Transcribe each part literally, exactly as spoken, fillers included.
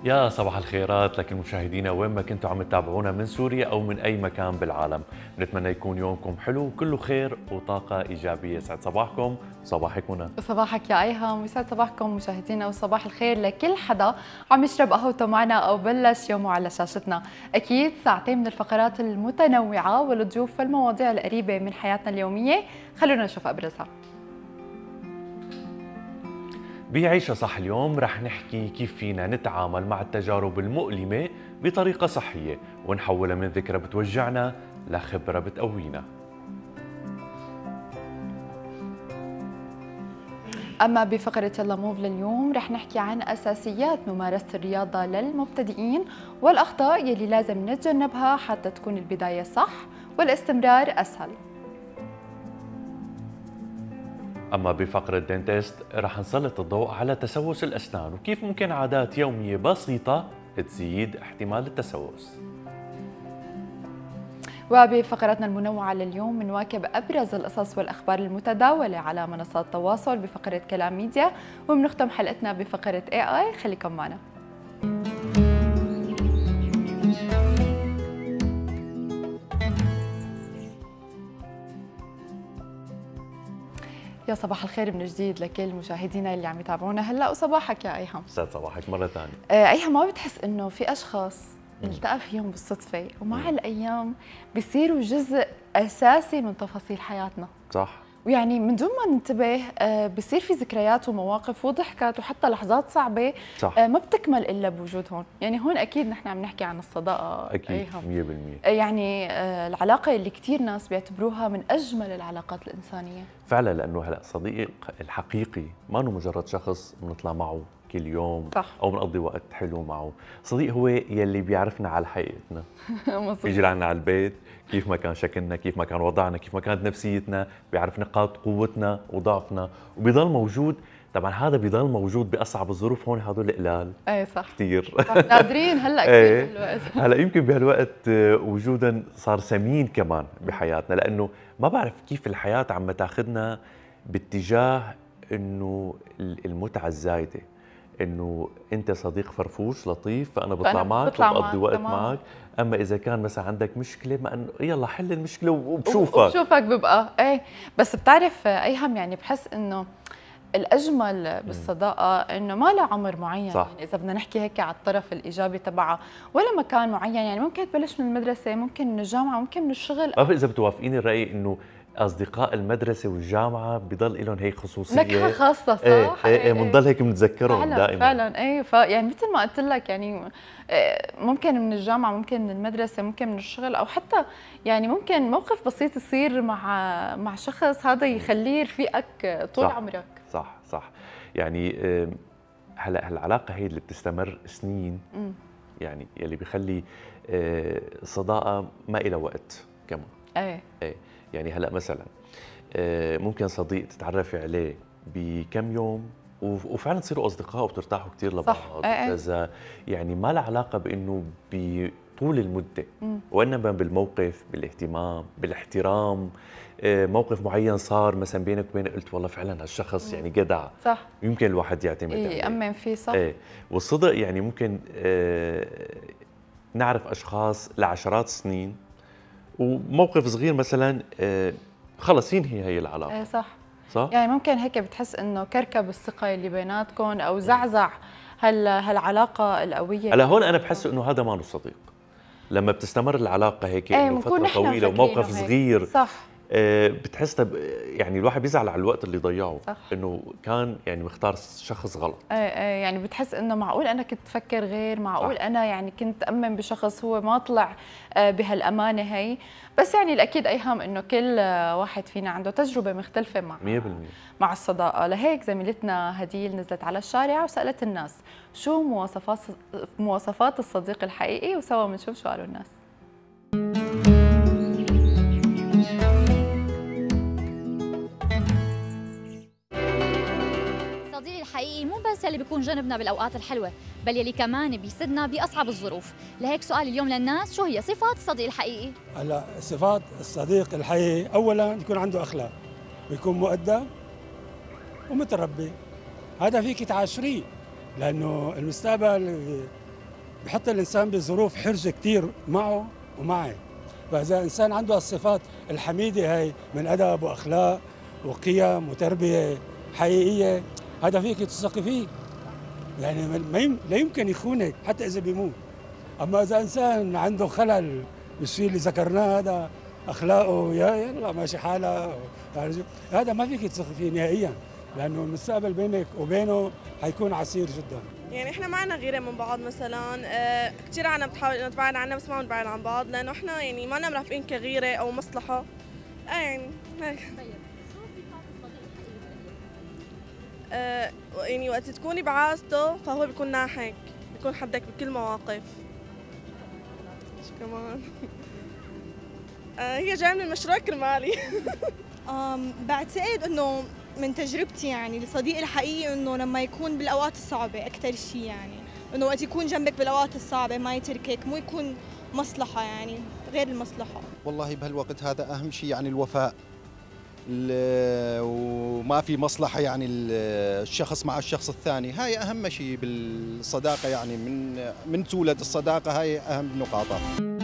يا صباح الخيرات لكل مشاهدينا وين ما كنتوا عم تتابعونا من سوريا أو من أي مكان بالعالم. بنتمنى يكون يومكم حلو وكله خير وطاقة إيجابية. سعد صباحكم وصباحك منى. وصباحك يا ايهم ويسعد صباحكم مشاهدينا وصباح الخير لكل حدا عم يشرب قهوته معنا او بلش يومه على شاشتنا. اكيد ساعتين من الفقرات المتنوعه والضيوف والمواضيع القريبه من حياتنا اليوميه، خلونا نشوف ابرزها. بعيشة صح اليوم رح نحكي كيف فينا نتعامل مع التجارب المؤلمة بطريقة صحية ونحولها من ذكرى بتوجعنا لخبرة بتقوينا. أما بفقرة يلا موف لليوم رح نحكي عن أساسيات ممارسة الرياضة للمبتدئين والأخطاء يلي لازم نتجنبها حتى تكون البداية صح والاستمرار أسهل. أما بفقرة دينتيست رح نسلط الضوء على تسوس الأسنان وكيف ممكن عادات يومية بسيطة تزيد احتمال التسوس. وبفقرتنا المنوعة لليوم بنواكب أبرز القصص والأخبار المتداولة على منصات التواصل بفقرة كلام ميديا، وبنختم حلقتنا بفقرة إيه آي. خليكم معنا. يا صباح الخير من جديد لكل مشاهدينا اللي عم يتابعونا هلا، وصباحك يا ايهم. سعد صباحك مرة ثانية. آه، ايهم، ما بتحس انه في اشخاص نلتقى فيهم بالصدفة ومع مم. الأيام بيصيروا جزء أساسي من تفاصيل حياتنا؟ صح. ويعني من دون ما ننتبه بصير في ذكريات ومواقف وضحكات وحتى لحظات صعبة صح. ما بتكمل إلا بوجودهم. يعني هون أكيد نحن عم نحكي عن الصداقة. أكيد مية بالمية. يعني العلاقة اللي كتير ناس بيعتبروها من أجمل العلاقات الإنسانية فعلا، لأنه هلأ صديق الحقيقي ما أنه مجرد شخص بنطلع معه كل يوم صح. أو بنقضي وقت حلو معه. صديق هو يلي بيعرفنا على حقيقتنا بيجي لعنا على البيت كيف ما كان شكلنا، كيف ما كان وضعنا، كيف ما كانت نفسيتنا، بيعرف نقاط قوتنا وضعفنا وبيضل موجود. طبعا هذا بيضل موجود باصعب الظروف. هون هدول قلال. اي صح كثير نادرين هلا كثير بهالوقت. هلا يمكن بهالوقت وجودا صار ثمين كمان بحياتنا، لانه ما بعرف كيف الحياه عم تاخذنا باتجاه انه المتعه الزايده، انه انت صديق فرفوش لطيف فانا بطلع معك وبقضي وقت تمام. معك. اما اذا كان مثلا عندك مشكله ما انه يلا حل المشكله وبشوفك وبشوفك ببقى ايه. بس بتعرف ايهم، يعني بحس انه الأجمل بالصداقة إنه ما لها عمر معين صح. يعني إذا بدنا نحكي هيك على الطرف الإيجابي تبعها ولا مكان معين، يعني ممكن تبلش من المدرسة، ممكن من الجامعة، ممكن من الشغل. ما إذا بتوافقيني الرأي إنه أصدقاء المدرسة والجامعة بضل لهم هيك خصوصية نكهة خاصة صح؟ ايه ايه بنضل هيك بنتذكرهم فعلا دائما. فعلا ايه. فيعني مثل ما قلت لك، يعني ممكن من الجامعة، ممكن من المدرسة، ممكن من الشغل، أو حتى يعني ممكن موقف بسيط يصير مع مع شخص هذا يخليه يرفيقك طول صح. عمرك. صح صح. يعني هلا هالعلاقة هي اللي بتستمر سنين م. يعني يلي بيخلي الصداقة ما إلها وقت كمان. ايه ايه يعني هلا مثلا ممكن صديق تتعرفي عليه بكم يوم وفعلا تصيروا اصدقاء وبترتاحوا كثير لبعض. اذا يعني ما لها علاقه بانه بطول المده م. وانما بالموقف، بالاهتمام، بالاحترام. موقف معين صار مثلا بينك وبينه قلت والله فعلا هالشخص يعني جدع صح، يمكن الواحد يعتمد عليه يأمن فيه صح. ايه. والصدق يعني ممكن آه نعرف اشخاص لعشرات السنين وموقف صغير مثلا آه خلص ينهي هي العلاقه. ايه صح صح. يعني ممكن هيك بتحس انه كركب الثقه اللي بيناتكم او زعزع هال هالعلاقه القويه. هلا هون انا بحس انه هذا ما له صديق لما بتستمر العلاقه هيك ايه انه فتره طويله وموقف صغير صح. بتحس يعني الواحد بيزعل على الوقت اللي ضيعه صح. انه كان يعني مختار شخص غلط. ايه ايه يعني بتحس انه معقول انا كنت افكر غير، معقول صح. انا يعني كنت امن بشخص هو ما طلع بهالامانه هي. بس يعني الاكيد ايهم انه كل واحد فينا عنده تجربه مختلفه مع مية بالمية مع الصداقه. لهيك زميلتنا هديل نزلت على الشارع وسالت الناس شو مواصفات مواصفات الصديق الحقيقي، وسوا بنشوف شو قالوا الناس. الحقيقي مو بس يلي بيكون جنبنا بالاوقات الحلوه، بل يلي كمان بيسدنا باصعب الظروف. لهيك سؤال اليوم للناس، شو هي صفات الصديق الحقيقي؟ هلا صفات الصديق الحقيقي اولا يكون عنده اخلاق ويكون مؤدب ومتربي. هذا فيك تعاشريه، لانه المستقبل بحط الإنسان بظروف حرجة كتير معه ومعي. فإذا إنسان عنده الصفات الحميدة هاي من أدب وأخلاق وقيم وتربية حقيقية، هذا فيك تثقي فيه، يعني ما لا يمكن يخونك حتى إذا بيموت. أما إذا إنسان عنده خلل بالشيء اللي ذكرناه، هذا أخلاقه يا يلا ماشي حالها، هذا ما فيك تثقي فيه نهائيا، لأنه المستقبل بينك وبينه حيكون عسير جدا. يعني احنا ما عنا غيره من بعض مثلا، آه كثير عنا بتحاول انه تبعد عنا بس ما بنبعد عن بعض، لانه احنا يعني ما لنا مرافقين كغيره او مصلحه. اه يعني هيك. آه يعني وقت تكوني بعازته فهو بيكون ناحك، بيكون حدك بكل مواقف. شو كمان؟ آه هي جايه من المشروع كرمالي. بعتقد انه من تجربتي يعني الصديق الحقيقي انه لما يكون بالاوقات الصعبه اكثر شيء، يعني انه وقت يكون جنبك بالاوقات الصعبه ما يتركك، مو يكون مصلحه يعني غير المصلحه. والله بهالوقت هذا اهم شيء يعني الوفاء، وما في مصلحه يعني الشخص مع الشخص الثاني، هاي اهم شيء بالصداقه، يعني من من تولد الصداقه هاي اهم نقاطها.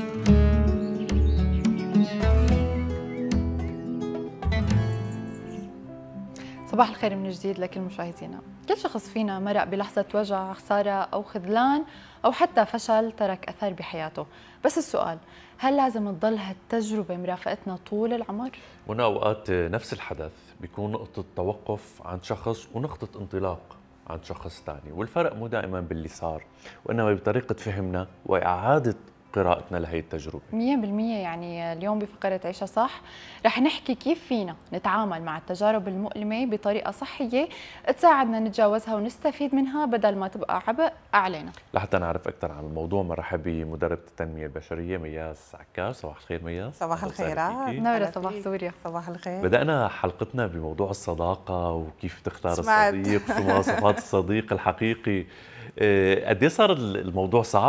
صباح الخير من جديد لكل مشاهدينا. كل شخص فينا مرق بلحظة وجع، خسارة أو خذلان أو حتى فشل ترك أثر بحياته، بس السؤال هل لازم تضل هالتجربة مرافقتنا طول العمر؟ هنا أوقات نفس الحدث بيكون نقطة توقف عند شخص ونقطة انطلاق عند شخص ثاني، والفرق مو دائما باللي صار وإنما بطريقة فهمنا وإعادة قراءتنا لهي التجربة. مية بالمية. يعني اليوم بفقرة عيشها صح رح نحكي كيف فينا نتعامل مع التجارب المؤلمة بطريقة صحية تساعدنا نتجاوزها ونستفيد منها بدل ما تبقى عبء علينا. لحتى نعرف أكثر عن الموضوع مرحب بمدربة التنمية البشرية مياس عكاش. صباح الخير مياس. صباح الخيرات. نورة صباح سوريا. صباح الخير. بدأنا حلقتنا بموضوع الصداقة وكيف تختار الصديق ومواصفات الصديق الحقيقي. قد ايه صار الموضوع صعب